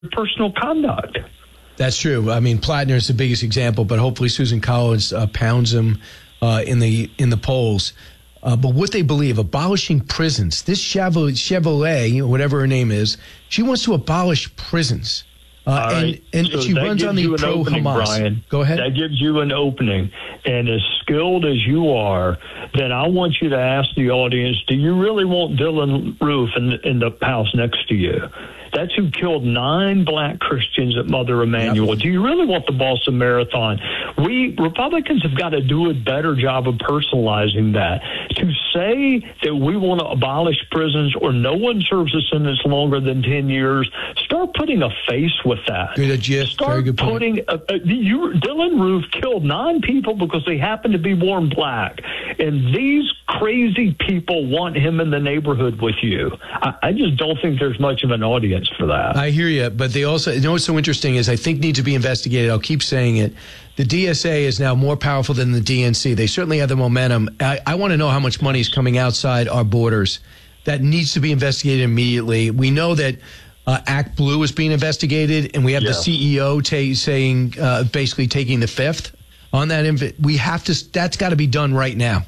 personal conduct. That's true. I mean, Plattner is the biggest example, but hopefully Susan Collins pounds him in the polls. But what they believe, abolishing prisons. This Chevrolet, whatever her name is, she wants to abolish prisons. And so she runs on the pro-Hamas. Brian. Go ahead. That gives you an opening. And as skilled as you are, then I want you to ask the audience, do you really want Dylan Roof in the house next to you? That's who killed 9 black Christians at Mother Emanuel. Yep. Do you really want the Boston Marathon? We Republicans have got to do a better job of personalizing that. To say that we want to abolish prisons or no one serves a sentence longer than 10 years, start putting a face with that. Very good point. Dylan Roof killed 9 people because they happened to be born black. And these crazy people want him in the neighborhood with you. I just don't think there's much of an audience for that. I hear you, but they also, you know what's so interesting is I think needs to be investigated. I'll keep saying it. The DSA is now more powerful than the DNC. They certainly have the momentum. I want to know how much money is coming outside our borders. That needs to be investigated immediately. We know that Act Blue is being investigated, and we have the CEO saying basically taking the fifth on that. We have to. That's got to be done right now.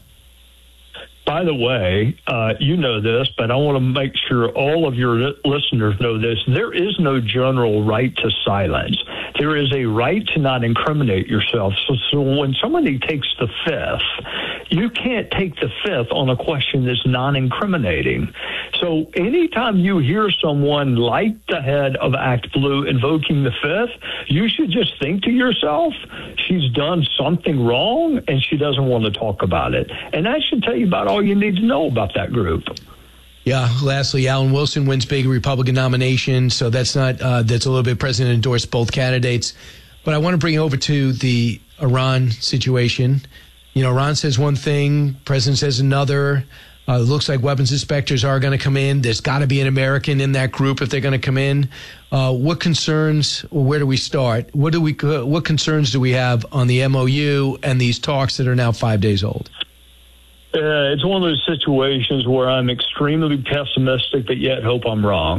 By the way, you know this, but I want to make sure all of your listeners know this. There is no general right to silence. There is a right to not incriminate yourself. So when somebody takes the fifth, you can't take the fifth on a question that's non-incriminating. So anytime you hear someone like the head of Act Blue invoking the fifth, you should just think to yourself, she's done something wrong and she doesn't want to talk about it. And that should tell you about all you need to know about that group. Yeah. Lastly, Alan Wilson wins big Republican nomination. So that's not, that's a little bit President endorsed both candidates. But I want to bring it over to the Iran situation. You know, Iran says one thing, President says another. It looks like weapons inspectors are going to come in. There's got to be an American in that group if they're going to come in. What concerns, or where do we start? What concerns do we have on the MOU and these talks that are now 5 days old? It's one of those situations where I'm extremely pessimistic, but yet hope I'm wrong.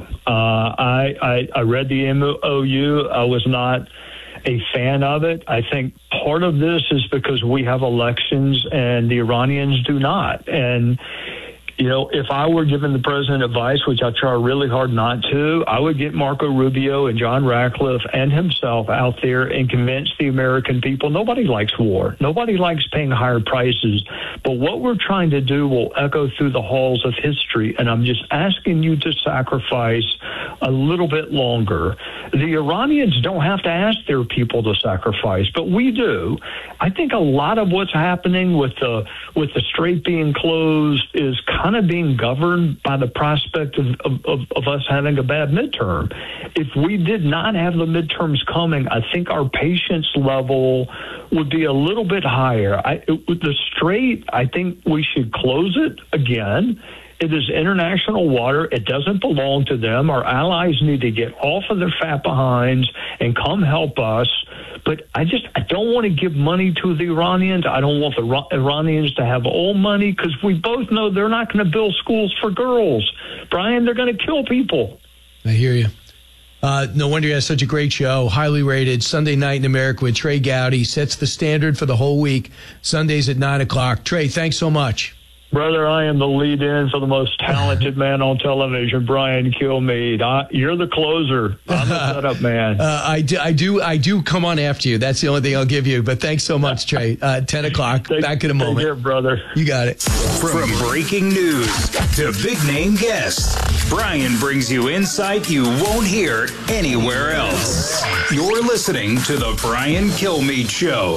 I read the MOU. I was not a fan of it. I think part of this is because we have elections and the Iranians do not. And, you know, if I were giving the president advice, which I try really hard not to, I would get Marco Rubio and John Ratcliffe and himself out there and convince the American people nobody likes war. Nobody likes paying higher prices. But what we're trying to do will echo through the halls of history. And I'm just asking you to sacrifice a little bit longer. The Iranians don't have to ask their people to sacrifice, but we do. I think a lot of what's happening with the strait being closed is kind of being governed by the prospect of us having a bad midterm. If we did not have the midterms coming, I think our patience level would be a little bit higher. With the strait, I think we should close it again. It is international water. It doesn't belong to them. Our allies need to get off of their fat behinds and come help us. But I don't want to give money to the Iranians. I don't want the Iranians to have oil money because we both know they're not going to build schools for girls. Brian, they're going to kill people. I hear you. No wonder you have such a great show. Highly rated. Sunday Night in America with Trey Gowdy sets the standard for the whole week. Sundays at 9 o'clock. Trey, thanks so much. Brother, I am the lead-in for the most talented man on television, Brian Kilmeade. You're the closer. I'm the setup man. I do come on after you. That's the only thing I'll give you. But thanks so much, Trey. 10 o'clock. Back in a moment. Take care, brother. You got it. From breaking news to big-name guests, Brian brings you insight you won't hear anywhere else. You're listening to The Brian Kilmeade Show.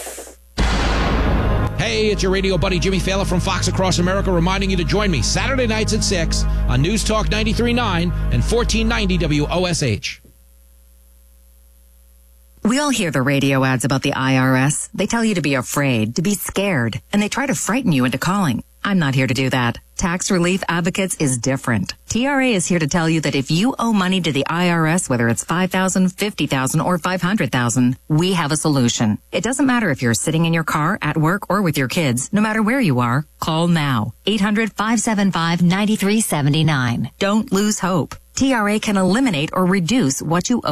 Hey, it's your radio buddy Jimmy Fallon from Fox Across America reminding you to join me Saturday nights at 6 on News Talk 93.9 and 1490 WOSH. We all hear the radio ads about the IRS. They tell you to be afraid, to be scared, and they try to frighten you into calling. I'm not here to do that. Tax Relief Advocates is different. TRA is here to tell you that if you owe money to the IRS, whether it's $5,000, $50,000, or $500,000, we have a solution. It doesn't matter if you're sitting in your car, at work, or with your kids. No matter where you are, call now. 800-575-9379. Don't lose hope. TRA can eliminate or reduce what you owe.